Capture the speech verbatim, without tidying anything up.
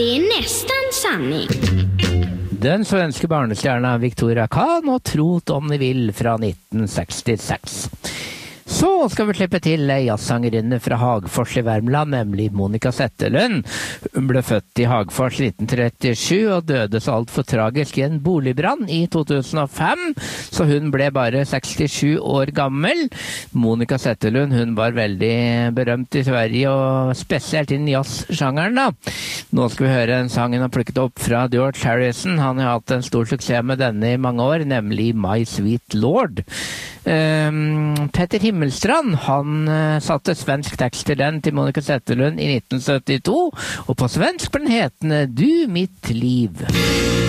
det är nästan sanning. Den svenske barnestjerna Victoria kan og trot om ni vil fra nitten sekstiseks. Så skal vi slippe til ei jazzsangerinne fra Hagfors i Värmland, nemlig Monica Zetterlund. Hun ble født i Hagfors nitten trettisju og døde så alt for tragisk i en boligbrann i to tusen og fem, så hun ble bare sekstisju år gammel. Monica Zetterlund, hun var veldig berømt i Sverige, og spesielt innen jazzsjangeren da. Nå skal vi høre en sang hun har plukket opp fra George Harrison. Han har hatt en stor suksess med denne i mange år, nemlig My Sweet Lord. Um, Petter Himmelstrand, han uh, satte svensk tekst til den til Monica Zetterlund i nitten syttito, og på svensk ble den hetende Du mitt liv.